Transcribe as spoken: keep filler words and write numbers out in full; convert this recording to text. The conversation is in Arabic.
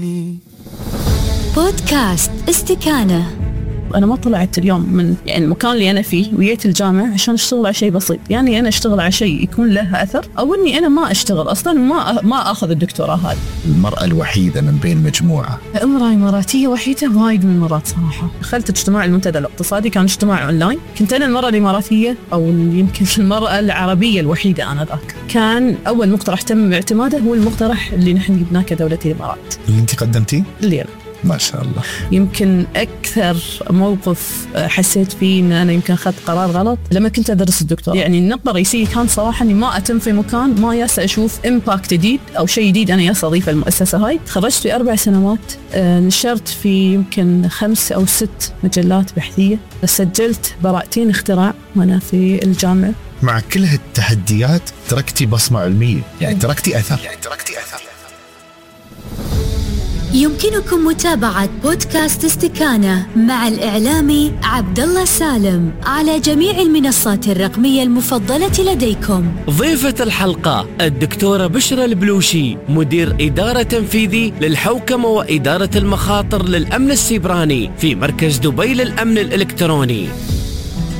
بودكاست استكانة. أنا ما طلعت اليوم من يعني المكان اللي أنا فيه وجيت الجامعة عشان أشتغل على شيء بسيط، يعني أنا أشتغل على شيء يكون له أثر، أو إني أنا ما أشتغل أصلاً ما ما أخذ الدكتوراه هذه. المرأة الوحيدة من بين مجموعة. امرأة إماراتية وحيدة وايد من المرات صراحة. دخلت اجتماع المنتدى الاقتصادي، كان اجتماع أونلاين، كنت أنا المرأة الإماراتية أو يمكن المرأة العربية الوحيدة آنذاك. كان أول مقترح تم اعتماده هو المقترح اللي نحن جبناه كدولة الإمارات. اللي أنت قدمتيه؟ اللي أنا. ما شاء الله. يمكن أكثر موقف حسيت فيه إن أنا يمكن أخذت قرار غلط لما كنت أدرس الدكتوراه. يعني النقطة الرئيسية كان صراحة إني ما أتم في مكان ما ياس أشوف إمباكت جديد أو شيء جديد أنا ياس أضيف المؤسسة هاي. تخرجت في أربع سنوات، نشرت في يمكن خمس أو ست مجلات بحثية، سجلت براءتين اختراع وأنا في الجامعة. مع كل هالتحديات تركتي بصمة علمية، يعني تركتي أثر. يعني تركتي أثر. يمكنكم متابعة بودكاست استكانة مع الإعلامي عبد الله سالم على جميع المنصات الرقمية المفضلة لديكم. ضيفة الحلقة الدكتورة بشرى البلوشي، مدير إدارة تنفيذي للحوكمة وإدارة المخاطر للأمن السيبراني في مركز دبي للأمن الإلكتروني.